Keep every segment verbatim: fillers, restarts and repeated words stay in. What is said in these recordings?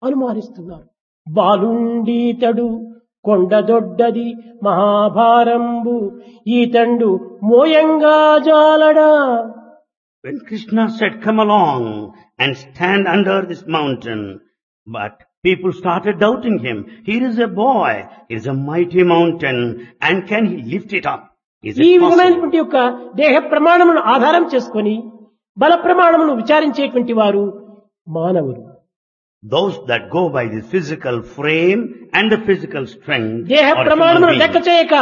అనుమానిస్తున్నారు. బాలుండీతడు కొండదొడ్డది మహాభారంబు ఈతండు మోయంగా జాలడా. When Krishna said, come along and stand under this mountain, but people started doubting him. Here is a boy, here is a mighty mountain, and can he lift it up? Is ఈ it possible? విధమైనటువంటి యొక్క దేహ ప్రమాణమును ఆధారం చేసుకొని బల ప్రమాణమును విచారించేటువంటి వారు మానవులు. Those that go by the physical frame and the physical strength దేహ are ప్రమాణమును human లెక్క beings. చేయక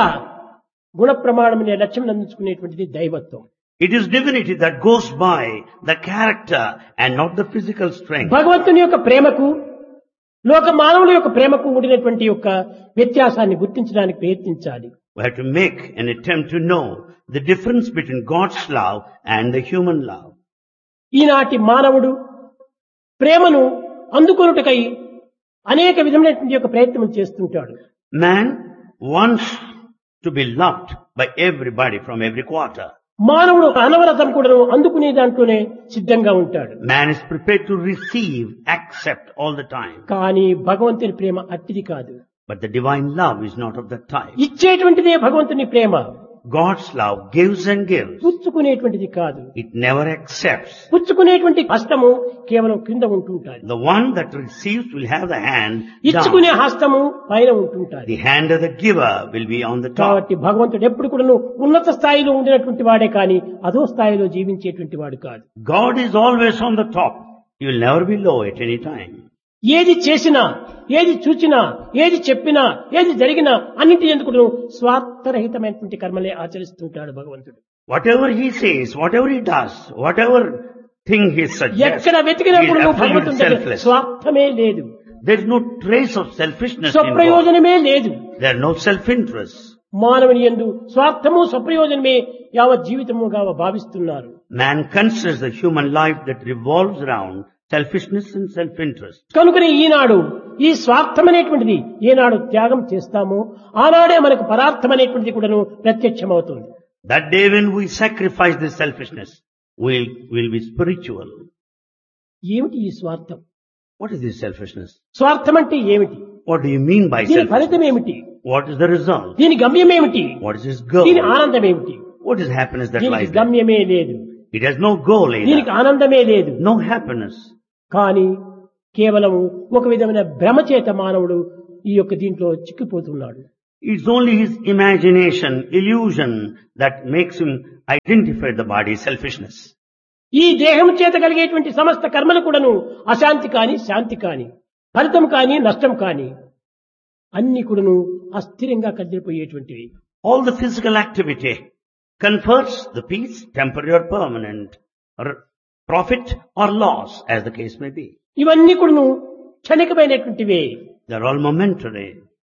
గుణ ప్రమాణమునే లక్ష్యం అందించుకునేటువంటిది దైవత్వం. It is divinity that goes by the character and not the physical strength. భగవంతుని యొక్క ప్రేమకు లోక మానవుల యొక్క ప్రేమకు ఉండినటువంటి యొక్క వ్యత్యాసాన్ని గుర్తించడానికి ప్రయత్నించాలి. We have to make an attempt to know the difference between God's love and the human love. ఈనాటి మానవుడు ప్రేమను అందుకొనుటకై అనేక విధమైనటువంటి యొక్క ప్రయత్నం చేస్తుంటాడు. Man wants to be loved by everybody from every quarter. మానవుడు అనవరతం కూడా అందుకునే దాంట్లోనే సిద్ధంగా ఉంటాడు. Man is prepared to receive, accept all the time. కానీ భగవంతుని ప్రేమ అట్టిది కాదు. But the divine love is not of that type. ఇచ్చేటువంటిదే భగవంతుని ప్రేమ, God's love gives and gives. పుచ్చుకునేటువంటిది కాదు. It never accepts. పుచ్చుకునేటువంటి హస్తము కేవలం కింద ఉంటుంటాది. The one that receives will have the hand ఇచ్చుకునే down. హస్తము పైన ఉంటుంటాది. The hand of the giver will be on the top. కాబట్టి భగవంతుడు ఎప్పుడు కూడా ఉన్నత స్థాయిలో ఉండినటువంటి వాడే కానీ అదో స్థాయిలో జీవించేటువంటి వాడు కాదు. God is always on the top. He will never be low at any time. ఏది చేసినా, ఏది చూచినా, ఏది చెప్పినా, ఏది జరిగినా అన్నింటి ఎందుకు స్వార్థరహితమైనటువంటి కర్మలే ఆచరిస్తుంటాడు భగవంతుడు. Whatever he says, whatever he does, whatever thing he suggests, ఎక్కడ he is వెతికినప్పుడు absolutely భగవంతుడి దగ్గర selfless. స్వార్థమే లేదు, There is no trace of selfishness in God. స్వప్రయోజనమే లేదు. There are no self-interest. మానవుని యందు స్వార్థము స్వప్రయోజనమే యావత్ జీవితముగా భావిస్తున్నారు. Man considers the human life that revolves around selfishness and self-interest. కనుకనే ఈనాడు ఈ స్వార్థం అనేటువంటిది ఏనాడు త్యాగం చేస్తామో ఆనాడే మనకు పరార్థం అనేటువంటిది కూడాను ప్రత్యక్షమవుతుంది. That day when we sacrifice this selfishness, we'll, we'll be spiritual. ఏమిటి ఈ స్వార్థం? What is this selfishness? స్వార్థం అంటే ఏమిటి? What do you mean by దీని selfishness? ఫలితం ఏమిటి? What is the result? దీని గమ్యం ఏమిటి? What is its goal? దీని ఆనందం ఏమిటి? What is happiness that దీనికి lies there? గమ్యమే లేదు, It has no goal దీనికి either. ఆనందమే లేదు. No happiness. కానీ కేవలం ఒక విధమైన భ్రమ చేత మానవుడు ఈ యొక్క దీంట్లో చిక్కిపోతున్నాడు. It's only his imagination, illusion that makes him identify the body selfishness. ఈ దేహం చేత కలిగేటువంటి సమస్త కర్మలు కూడాను అశాంతి కాని శాంతి కాని ఫలితం కాని నష్టం కాని అన్ని కూడాను అస్థిరంగా కదిలిపోయేటువంటివి. All the physical activity confers the peace, temporary or permanent, or profit or loss, as the case may be. ఇవన్నీ కూడాను క్షణికమైనటువంటివే. They're all momentary.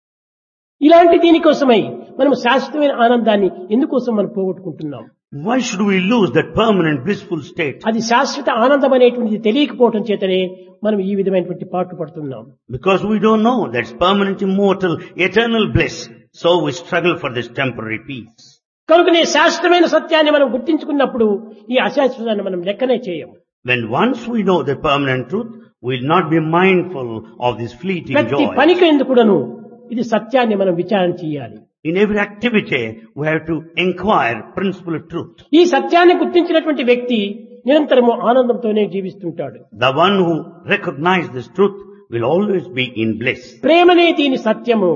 ఇలాంటి దీనికోసమై మనం శాశ్వతమైన ఆనందాన్ని ఎందుకోసం మనం పోగొట్టుకుంటున్నాం? Why should we lose that permanent blissful state? అది శాశ్వత ఆనందం అనేటువంటిది తెలియకపోవటం చేతనే మనం ఈ విధమైనటువంటి పాటు పడుతున్నాం. Because we don't know that's permanent, immortal, eternal bliss. So we struggle for this temporary peace. కనుకనే శాశ్వతమైన సత్యాన్ని మనం గుర్తించుకున్నప్పుడు ఈ అశాశ్వతాన్ని మనం లెక్కనే చేయం. When once we know the permanent truth, we'll not be mindful of this fleeting ప్రతి joy. పనికి ఎందుకుడను ఇది సత్యాన్ని మనం విచారణ చేయాలి. In every activity, we have to inquire principle of truth. ఈ సత్యాన్ని గుర్తించినటువంటి వ్యక్తి నిరంతరము ఆనందంతోనే జీవిస్తుంటాడు. The one who recognizes this truth will always be in bliss. ప్రేమనే దీని సత్యము,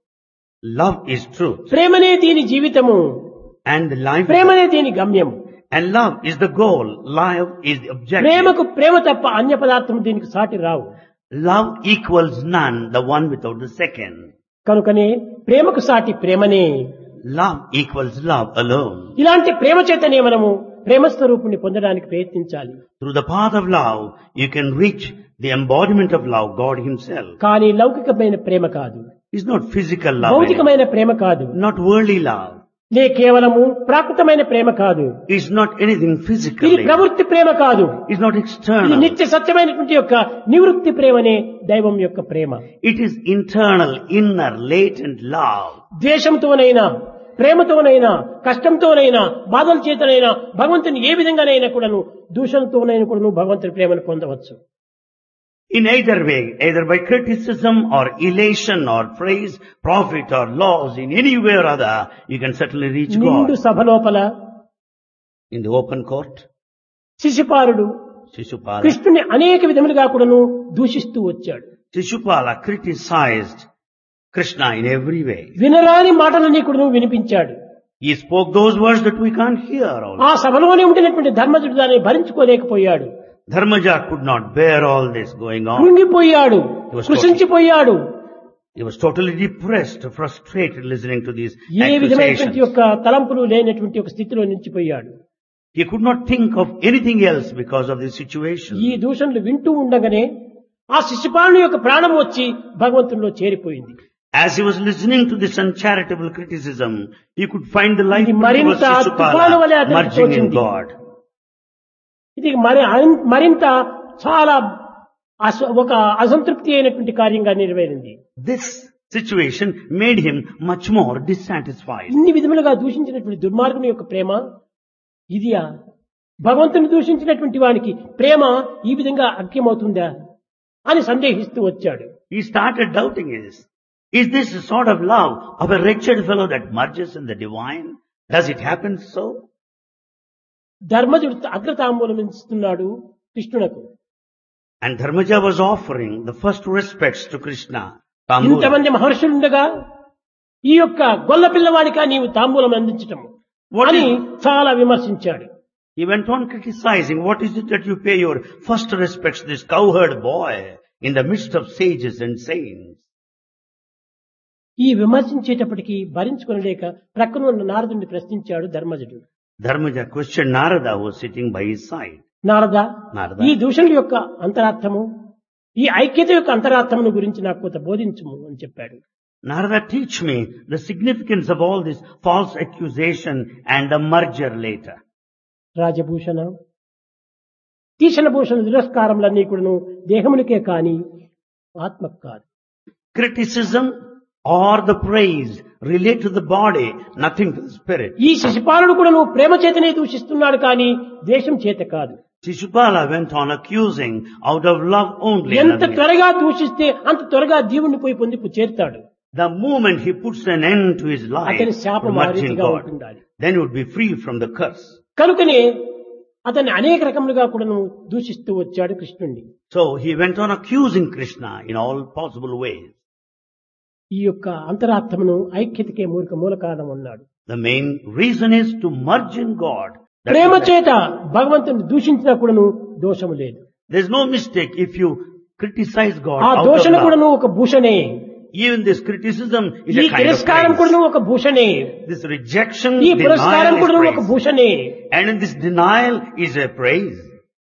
Love is truth. ప్రేమనే దీని జీవితము, And life, ప్రేమనే దీని గమ్యం. and love is the goal. Love is the objective. ప్రేమకు ప్రేమ తప్ప అన్య పదార్థం దీనికి సాటి రావు. Love equals none, the one without the second. కనుకనే ప్రేమకు సాటి ప్రేమనే. Love equals love alone. ఇలాంటి ప్రేమ చేతనే మనము ప్రేమ స్వరూపుని పొందడానికి ప్రయత్నించాలి. Through the path of love, you can reach the embodiment of love, God Himself. కానీ లౌకికమైన ప్రేమ కాదు, It's not physical love, భౌతికమైన ప్రేమ కాదు, not worldly love. లే కేవలము ప్రాకృతమైన ప్రేమ కాదు, It's not anything ఇది physically. ప్రవృత్తి ప్రేమ కాదు, It's not ఇది external. నిత్య సత్యమైనటువంటి యొక్క నివృత్తి ప్రేమనే దైవం యొక్క ప్రేమ. It is internal, inner, latent love. ద్వేషంతోనైనా ప్రేమతోనైనా కష్టంతోనైనా బాధల చేతనైనా భగవంతుని ఏ విధంగానైనా కూడాను దూషణతోనైనా కూడాను భగవంతుని ప్రేమను పొందవచ్చు. In either way, either by criticism or elation or praise, profit or loss, in any way or other, you can certainly reach నిండు God. సభ లోపల In the open court, శిశుపాలుడు Shishupala, కృష్ణుని అనేక విధములుగా కూడాను దూషిస్తూ వచ్చాడు. Shishupala criticized Krishna in every way. వినరాని మాటలన్నీ కూడాను వినిపించాడు. He spoke those words that we can't hear also. ఆ సభలోనే ఉండినటువంటి ధర్మజుడు దాన్ని భరించుకోలేకపోయాడు. Dharmaja could not bear all this going on. కృంగిపోయాడు, కృషించిపోయాడు. He was totally depressed, frustrated listening to these ఏ విధమైనటువంటి accusations. యొక్క తలంపులు లేనటువంటి ఒక స్థితిలో నిలిచిపోయాడు. He could not think of anything else because of this situation. ఈ దూషణలు వింటూ ఉండగానే ఆ శిశుపాలుని యొక్క ప్రాణం వచ్చి భగవంతునిలో చేరిపోయింది. As he was listening to this uncharitable criticism, he could find the life ఇది of మరింత తుఫాను వలె Shishupala అతనికి merging in తోచింది. God. ఇది మరి మరింత చాలా అస- ఒక అసంతృప్తి అయినటువంటి కార్యంగా నెరవేరింది. This situation made him much more dissatisfied. ఇన్ని విధములుగా దూషించినటువంటి దుర్మార్గుని యొక్క ప్రేమ ఇదియా? భగవంతుని దూషించినటువంటి వానికి ప్రేమ ఈ విధంగా అఖ్యమవుతుందా అని సందేహిస్తూ వచ్చాడు. He started doubting this. Is this the sort of love of a wretched fellow that merges in the divine? Does it happen so? ధర్మజుడు అగ్రతాంబూలం ఇస్తున్నాడు కృష్ణునకు. And Dharmaja was offering the first respects to Krishna. Tambula. ఇంతమంది మహర్షులుండగా ఈ యొక్క గొల్ల పిల్లవాడిగా నీవు తాంబూలం అందించటం What అని is- చాలా విమర్శించాడు. He went on criticizing, what is it that you pay your first respects to this cowherd boy in the midst of sages and saints? ఈ విమర్శించేటప్పటికి భరించుకొనలేక ప్రక్కన ఉన్న నారదుని ప్రశ్నించాడు ధర్మజుడు. Dharmaja questioned Narada who was sitting by his side. Narada, Narada. ఈ దూషణల యొక్క అంతరార్థము, ఈ ఐక్యత యొక్క అంతరార్థమును గురించి నాకు కొంత బోధించుము అని చెప్పాడు. Narada, teach me the significance of all this false accusation and the merger later. Rajabhushana, తీషణ భూషణ తిరస్కారములన్నీ కూడాను దేహమునికే కాని ఆత్మకు కాదు. Criticism or the praise relate to the body, nothing to the spirit. ఈ శిశుపాలుడు కూడా నువ్వు ప్రేమ చేతనే దూషిస్తున్నాడు కానీ దేశం చేత కాదు. Shishupala went on accusing out of love only. ఎంత nothing else. త్వరగా దూషిస్తే అంత త్వరగా జీవుని పోయి పొంది చేరుతాడు. The moment he puts an end to his life, అతని శాపం ఆ merging రీతిగా God, ఉంటుండాలి. then he would be free from the curse. కనుకనే అతన్ని అనేక రకములుగా కూడా దూషిస్తూ వచ్చాడు కృష్ణుణ్ణి. So he went on accusing Krishna in all possible ways. ఈ యొక్క అంతరార్థమును ఐక్యతకే మూలిక మూల కారణం అన్నాడు. The main reason is to merge in God. That Prema is- చేత భగవంతుని దూషించినా కూడాను దోషము లేదు. There's no mistake if you criticize God ఆ out of దోషణ love. కూడాను ఒక భూషణే. Even this criticism is ఈ a kind of తిరస్కారం praise. కూడాను ఒక భూషణే. This rejection, ఈ పురస్కారం denial కూడాను is ఒక praise. భూషణే. And in this denial is a praise.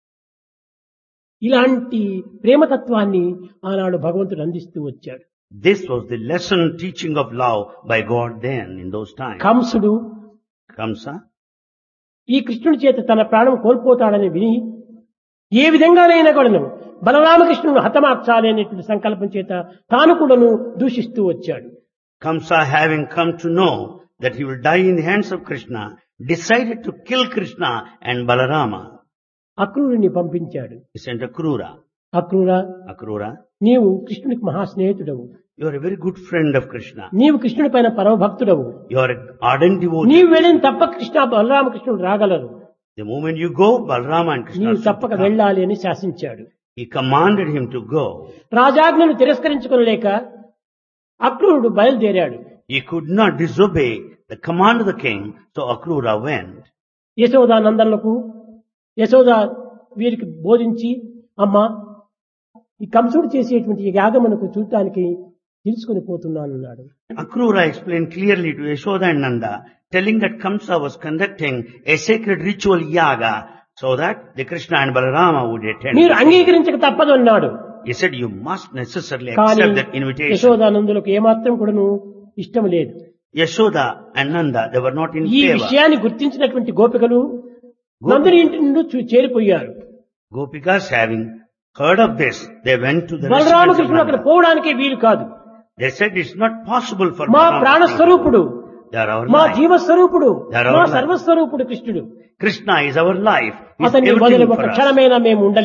ఇలాంటి ప్రేమతత్వాన్ని ఆనాడు భగవంతుడు అందిస్తూ వచ్చాడు. This was the lesson teaching of love by God then in those times. Kamsudu Kamsa, ఈ కృష్ణుడి చేత తన ప్రాణం కోల్పోతాడని విని ఏ విధంగానైనా కూడాను బలరామకృష్ణుడు హతమార్చాలి అనేటువంటి సంకల్పం చేత తాను కూడాను దూషిస్తూ వచ్చాడు. Kamsa, having come to know that he will die in the hands of Krishna, decided to kill Krishna and Balarama. అక్రూరుని పంపించాడు. He sent Akrura. Akrura, Akrura, నీవు కృష్ణునికి మహాస్నేహితుడవు, you are a very good friend of Krishna. నీవు కృష్ణుడి పైన పరమ భక్తుడవు, You are an ardent devotee. నీవు వెళ్ళిన తప్ప Krishna బలరామకృష్ణుడు రాగలరు, The moment you go, Balarama and Krishna నీవు should తప్పక come. వెళ్ళాలి అని శాసించాడు. He commanded him to go. రాజాజ్ఞను తిరస్కరించుకోలేక అక్రూరుడు బయలుదేరాడు. He could not disobey the command of the king, so Akrura went. Yashoda నందనలకు Yashoda వీరికి బోధించి, అమ్మా ఈ కంసుడు చేసేటువంటి ఈ యాగమునకు చూడటానికి తీసుకుని పోతున్నానన్నాడు. Akrura explained clearly to Yashoda and Nanda, telling that Kamsa was conducting a sacred ritual yaga so that the Krishna and Balarama would attend. మీరు అంగీకరించక తప్పదు అన్నాడు. He said, you must necessarily కానీ accept that invitation. యశోదానందులకు ఏమాత్రం కూడాను ఇష్టం లేదు. Yashoda and Nanda, they were not in ఈ favor. విషయాన్ని గుర్తించినటువంటి గోపికలు నందుని ఇంటి నుండి చూ- చేరిపోయారు. Gopikas, having heard of this, they went to the residence of బలరామకృష్ణుడు అక్కడ Nanda. పోవడానికే వీలు కాదు. They said it's not possible for మా Balram ప్రాణస్వరూపుడు, to- They are our మా life. జీవస్వరూపుడు, They are మా our life. సర్వస్వరూపుడు కృష్ణుడు. Krishna is our life. He's అతన్ని everything వదిలి for ఒక us. క్షణమైనా మేము ఉండలేము.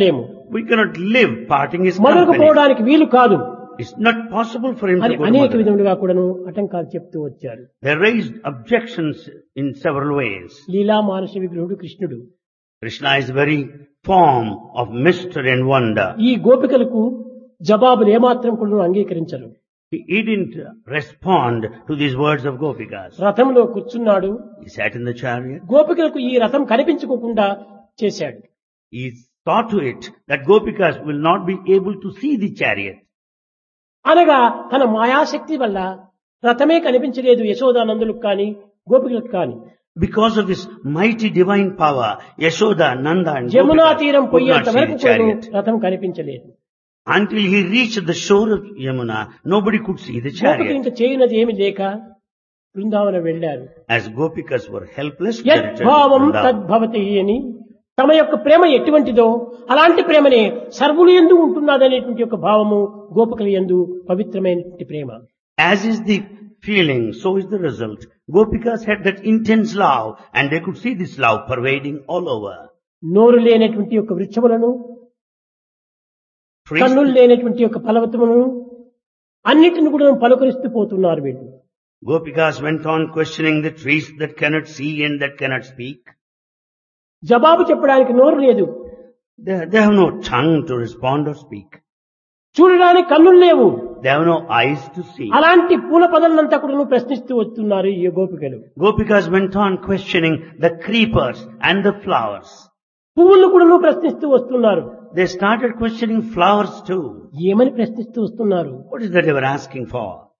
We cannot live parting his company. మొదలుకోవడానికి వీలు కాదు It's not possible for him అని to go to అనేక Mathura. విధములుగా కూడాను ఆటంకాలు చెప్తూ వచ్చారు. They raised objections in several ways. లీలా మానస విగ్రహుడు కృష్ణుడు. Krishna is very form of mystery and wonder. ఈ గోపికలకు జవాబులు ఏమాత్రం కూడా అంగీకరించరు. He, he didn't respond to these words of Gopikas. రథంలో కూర్చున్నాడు. He sat in the chariot. గోపికలకు ఈ రథం కనిపించుకోకుండా చేశాడు. He saw to it that Gopikas will not be able to see the chariot. అనగా తన మాయాశక్తి వల్ల రథమే కనిపించలేదు యశోదానందులకు కానీ గోపికలకు కానీ. Because of his mighty divine power, Yashoda, Nanda and Jamuna Gopikas తీరం could not పోయేంత see వరకు the కూడా chariot. రథం కనిపించలేదు. Until he reached the shore of Yamuna, nobody could see the గోపికలు chariot. ఇంకా చేయనది ఏమి లేక బృందావనం వెళ్ళారు. As Gopikas were helpless, they returned to యద్భావం Vrindavan. తద్భవతి అని తమ యొక్క ప్రేమ ఎటువంటిదో అలాంటి ప్రేమనే సర్వులు యందు ఉంటున్నదనేటువంటి యొక్క భావము గోపికల యందు పవిత్రమైనటువంటి ప్రేమ. As is the feeling, so is the result. Gopikas had that intense love and they could see this love pervading all over. నోరు లేనటువంటి యొక్క వృక్షములను Trees, కన్నులు లేనటువంటి యొక్క ఫలవతములను అన్నిటిని కూడా పలుకరిస్తూ పోతున్నారు వీళ్ళు. Gopikas went on questioning the trees that cannot see and that cannot speak. జవాబు చెప్పడానికి నోరు లేదు, They, they have no tongue to respond or speak. చూడడానికి కన్నులు లేవు. They have no eyes to see. అలాంటి పూల పదలంతా కూడా ప్రశ్నిస్తూ వస్తున్నారు ఈ గోపికలు. Gopikas went on questioning the creepers and the flowers. పువ్వులను కూడా ప్రశ్నిస్తూ వస్తున్నారు. They started questioning flowers too. ఏమని ప్రశ్నిస్తూ వస్తున్నారు? What is that they were asking for?